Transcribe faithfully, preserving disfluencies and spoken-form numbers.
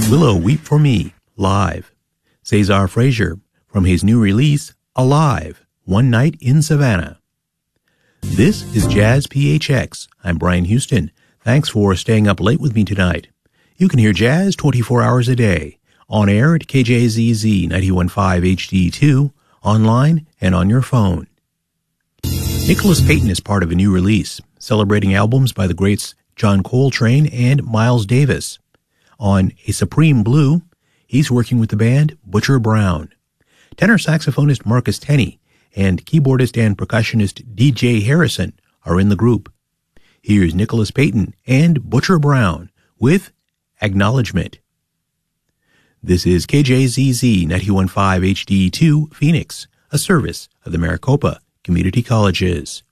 Willow Weep for Me, live. Cesar Frazier, from his new release, Alive, One Night in Savannah. This is Jazz P H X. I'm Brian Houston. Thanks for staying up late with me tonight. You can hear jazz twenty-four hours a day, on air at K J Z Z ninety-one point five H D two, online and on your phone. Nicholas Payton is part of a new release, celebrating albums by the greats John Coltrane and Miles Davis. On A Supreme Blue, he's working with the band Butcher Brown. Tenor saxophonist Marcus Tenney and keyboardist and percussionist D J Harrison are in the group. Here's Nicholas Payton and Butcher Brown with Acknowledgement. This is K J Z Z ninety-one point five H D two Phoenix, a service of the Maricopa Community Colleges.